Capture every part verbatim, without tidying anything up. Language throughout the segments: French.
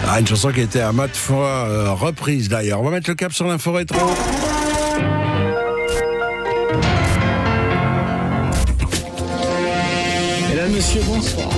Ah, une chanson qui a été à maintes fois euh, reprise d'ailleurs. On va mettre le cap sur l'info rétro. Mesdames, Monsieur, bonsoir.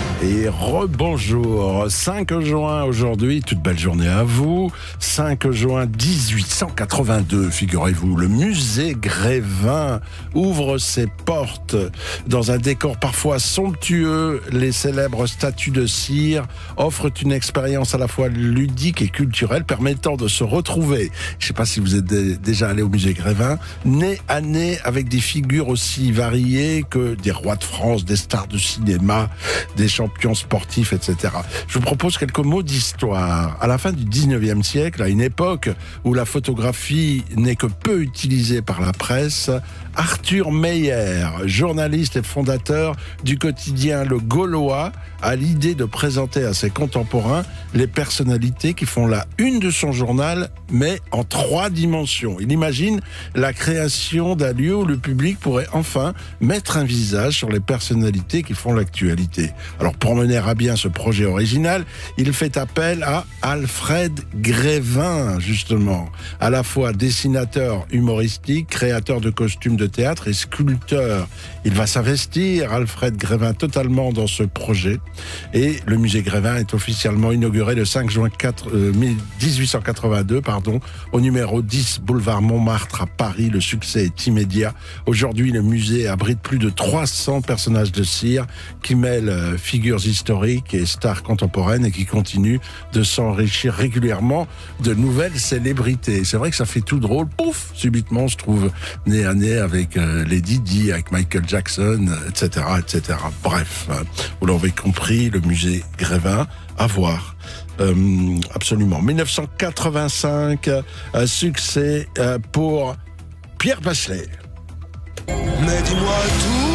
Et rebonjour, cinq juin aujourd'hui, toute belle journée à vous. cinq juin dix-huit cent quatre-vingt-deux, figurez-vous, le musée Grévin ouvre ses portes dans un décor parfois somptueux. Les célèbres statues de cire offrent une expérience à la fois ludique et culturelle permettant de se retrouver. Je ne sais pas si vous êtes dé- déjà allé au musée Grévin, nez à nez avec des figures aussi variées que des rois de France, des stars de cinéma, des champions sportifs, et cetera. Je vous propose quelques mots d'histoire. À la fin du dix-neuvième siècle, à une époque où la photographie n'est que peu utilisée par la presse, Arthur Meyer, journaliste et fondateur du quotidien Le Gaulois, a l'idée de présenter à ses contemporains les personnalités qui font la une de son journal, mais en trois dimensions. Il imagine la création d'un lieu où le public pourrait enfin mettre un visage sur les personnalités qui font l'actualité. Alors, pour mener à bien ce projet original, il fait appel à Alfred Grévin, justement, à la fois dessinateur humoristique, créateur de costumes de théâtre et sculpteur. Il va s'investir, Alfred Grévin, totalement dans ce projet. Et le musée Grévin est officiellement inauguré le cinq juin dix-huit cent quatre-vingt-deux, pardon, au numéro dix boulevard Montmartre à Paris. Le succès est immédiat. Aujourd'hui, le musée abrite plus de trois cents personnages de cire qui mêlent euh, figures historiques et stars contemporaines et qui continuent de s'enrichir régulièrement de nouvelles célébrités. C'est vrai que ça fait tout drôle. Pouf, subitement, on se trouve nez à nez avec euh, Lady Di, avec Michael Jackson, et cetera, et cetera. Bref, hein, vous l'avez compris, le musée Grévin, à voir. Euh, absolument. dix-neuf cent quatre-vingt-cinq, un succès euh, pour Pierre Bachelet. Mais dis-moi tout.